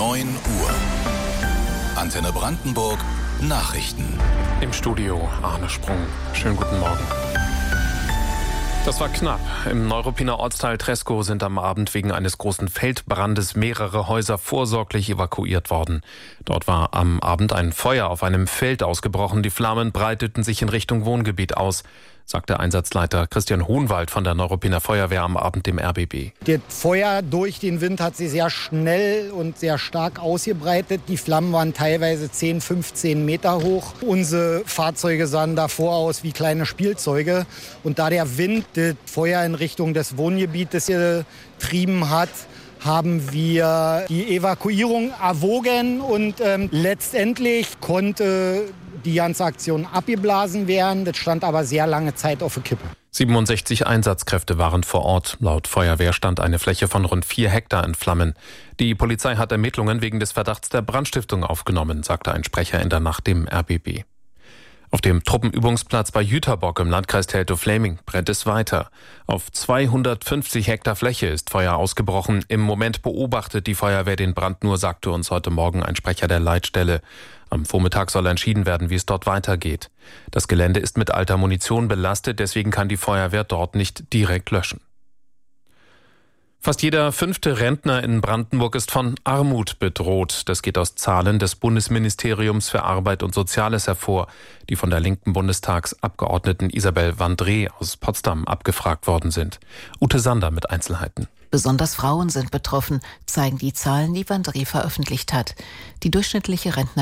9 Uhr. Antenne Brandenburg Nachrichten. Im Studio Arne Sprung. Schönen guten Morgen. Das war knapp. Im Neuruppiner Ortsteil Treskow sind am Abend wegen eines großen Feldbrandes mehrere Häuser vorsorglich evakuiert worden. Dort war am Abend ein Feuer auf einem Feld ausgebrochen. Die Flammen breiteten sich in Richtung Wohngebiet aus, sagte Einsatzleiter Christian Hohenwald von der Neuruppiner Feuerwehr am Abend dem RBB. Das Feuer durch den Wind hat sich sehr schnell und sehr stark ausgebreitet. Die Flammen waren teilweise 10, 15 Meter hoch. Unsere Fahrzeuge sahen davor aus wie kleine Spielzeuge. Und da der Wind das Feuer in Richtung des Wohngebietes getrieben hat, haben wir die Evakuierung erwogen und letztendlich konnte die ganze Aktion abgeblasen werden. Das stand aber sehr lange Zeit auf der Kippe. 67 Einsatzkräfte waren vor Ort. Laut Feuerwehr stand eine Fläche von rund 4 Hektar in Flammen. Die Polizei hat Ermittlungen wegen des Verdachts der Brandstiftung aufgenommen, sagte ein Sprecher in der Nacht dem RBB. Auf dem Truppenübungsplatz bei Jüterbock im Landkreis Teltow-Fläming brennt es weiter. Auf 250 Hektar Fläche ist Feuer ausgebrochen. Im Moment beobachtet die Feuerwehr den Brand nur, sagte uns heute Morgen ein Sprecher der Leitstelle. Am Vormittag soll entschieden werden, wie es dort weitergeht. Das Gelände ist mit alter Munition belastet, deswegen kann die Feuerwehr dort nicht direkt löschen. Fast jeder 5. Rentner in Brandenburg ist von Armut bedroht. Das geht aus Zahlen des Bundesministeriums für Arbeit und Soziales hervor, die von der linken Bundestagsabgeordneten Isabel Vandré aus Potsdam abgefragt worden sind. Ute Sander mit Einzelheiten. Besonders Frauen sind betroffen, zeigen die Zahlen, die Vandré veröffentlicht hat. Die durchschnittliche Rentnerin